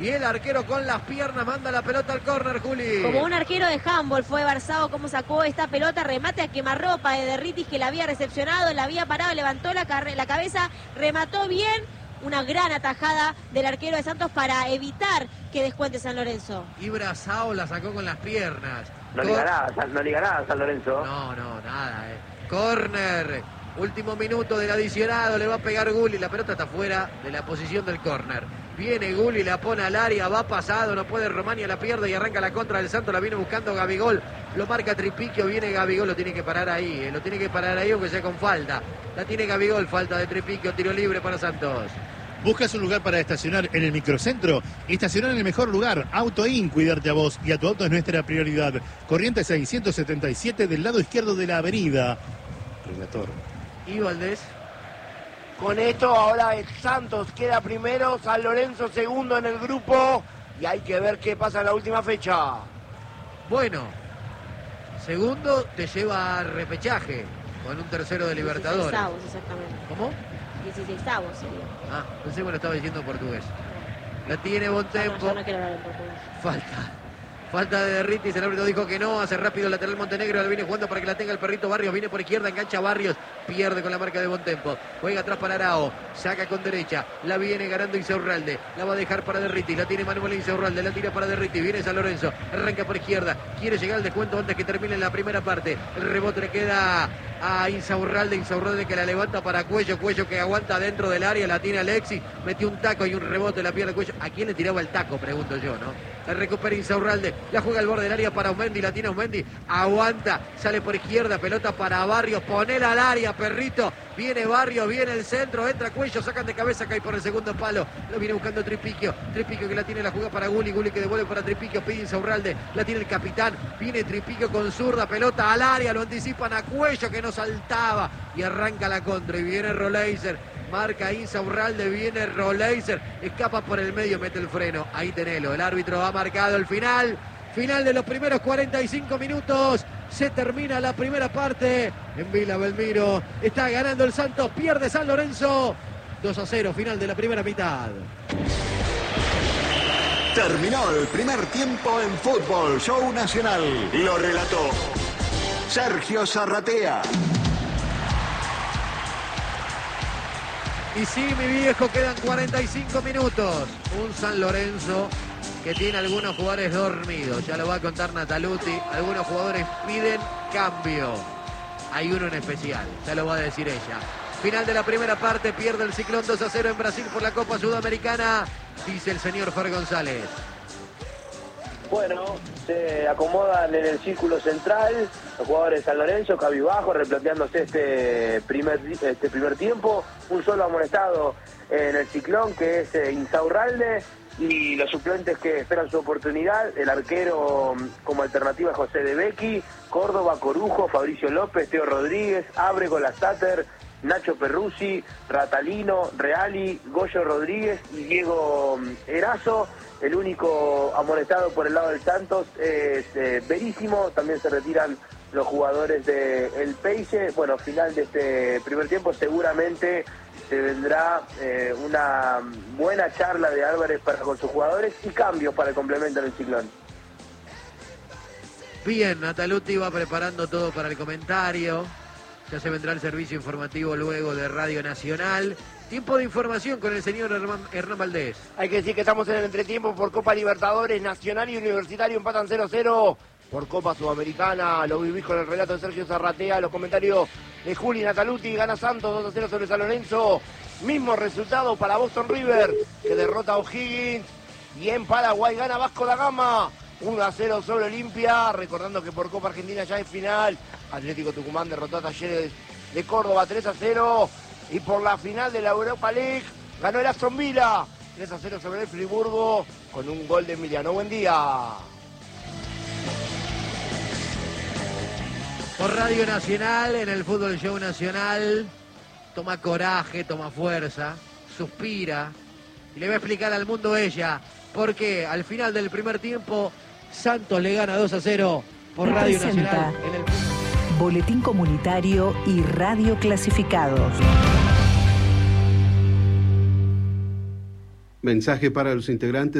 Y el arquero con las piernas manda la pelota al córner, Juli. Como un arquero de handball fue Barzao como sacó esta pelota, remate a quemarropa de Derritis que la había recepcionado, la había parado, levantó la cabeza, remató bien. Una gran atajada del arquero de Santos para evitar que descuente San Lorenzo. Y Barzao la sacó con las piernas. No le ganaba San Lorenzo. No, nada. Córner. Último minuto del adicionado, le va a pegar Gulli, la pelota está fuera de la posición del córner. Viene Gulli, la pone al área, va pasado, no puede Romania, la pierde y arranca la contra del Santos, la viene buscando Gabigol, lo marca Tripiquio, viene Gabigol, lo tiene que parar ahí, aunque sea con falta. La tiene Gabigol, falta de Tripiquio, tiro libre para Santos. ¿Buscas un lugar para estacionar en el microcentro? Estacionar en el mejor lugar. AutoIN, cuidarte a vos y a tu auto es nuestra prioridad. Corrientes 677 del lado izquierdo de la avenida. Relator. Y Valdés. Con esto ahora el Santos queda primero, San Lorenzo segundo en el grupo y hay que ver qué pasa en la última fecha. Bueno, segundo te lleva a repechaje con un tercero de Libertadores. 16avos, exactamente. ¿Cómo? 16avos sería. Ah, pensé que lo estaba diciendo en portugués. La tiene Bontempo. Yo no quiero hablar en portugués. Falta de Derritis, el árbitro dijo que no, hace rápido el lateral Montenegro, la viene jugando para que la tenga el perrito Barrios, viene por izquierda, engancha Barrios, pierde con la marca de Bontempo, juega atrás para Arao, saca con derecha, la viene ganando Insaurralde, la va a dejar para Derritis, la tiene Manuel Insaurralde, la tira para Derritis, viene San Lorenzo, arranca por izquierda, quiere llegar al descuento antes que termine la primera parte, el rebote le queda a Insaurralde que la levanta para Cuello que aguanta dentro del área, la tiene Alexis, metió un taco y un rebote, la pierde Cuello. ¿A quién le tiraba el taco? Pregunto yo, ¿no? La recupera Insaurralde, la juega al borde del área para Aumendi, la tiene Aumendi, aguanta, sale por izquierda, pelota para Barrios, ponela al área, perrito, viene Barrios, viene el centro, entra Cuello, sacan de cabeza, cae por el segundo palo, lo viene buscando Tripiquio que la tiene, la juega para Gulli que devuelve para Tripiquio, pide Insaurralde, la tiene el capitán, viene Tripiquio con zurda, pelota al área, lo anticipan a Cuello que no saltaba y arranca la contra y viene Roleiser, marca Insaurralde, viene Roleiser, escapa por el medio, mete el freno, ahí tenelo, el árbitro ha marcado el final de los primeros 45 minutos, se termina la primera parte en Vila Belmiro, está ganando el Santos, pierde San Lorenzo, 2-0, final de la primera mitad. Terminó el primer tiempo en Fútbol Show Nacional. Lo relató Sergio Zarratea. Y sí, mi viejo, quedan 45 minutos. Un San Lorenzo que tiene algunos jugadores dormidos. Ya lo va a contar Nataluti. Algunos jugadores piden cambio. Hay uno en especial, ya lo va a decir ella. Final de la primera parte, pierde el Ciclón 2-0 en Brasil por la Copa Sudamericana, dice el señor Fer González. Bueno, se acomodan en el círculo central los jugadores de San Lorenzo, cabizbajo, replanteándose este primer tiempo. Un solo amonestado en el Ciclón, que es Insaurralde, y los suplentes que esperan su oportunidad, el arquero como alternativa José de Becchi, Córdoba, Corujo, Fabricio López, Teo Rodríguez, Ábrego, Lastater, Nacho Perruzzi, Ratalino, Reali, Goyo Rodríguez y Diego Erazo. El único amonestado por el lado del Santos es Verísimo. También se retiran los jugadores del Peixe. Bueno, final de este primer tiempo seguramente se vendrá una buena charla de Álvarez con sus jugadores y cambios para el complemento en el Ciclón. Bien, Nataluti va preparando todo para el comentario. Ya se vendrá el servicio informativo luego de Radio Nacional. Tiempo de información con el señor Hernán Valdés. Hay que decir que estamos en el entretiempo por Copa Libertadores, Nacional y Universitario empatan 0-0. Por Copa Sudamericana, lo vivís con el relato de Sergio Zarratea, los comentarios de Juli Nataluti, gana Santos 2-0 sobre San Lorenzo. Mismo resultado para Boston River, que derrota a O'Higgins. Y en Paraguay gana Vasco da Gama, 1-0 sobre Olimpia. Recordando que por Copa Argentina ya es final. Atlético Tucumán derrotó a Talleres de Córdoba 3-0. Y por la final de la Europa League ganó el Aston Villa 3-0 sobre el Friburgo con un gol de Emiliano. Buen día. Por Radio Nacional, en el Fútbol Show Nacional, toma coraje, toma fuerza, suspira y le va a explicar al mundo ella por qué al final del primer tiempo Santos le gana 2-0 por Radio Nacional en el Boletín Comunitario y Radio Clasificados. Mensaje para los integrantes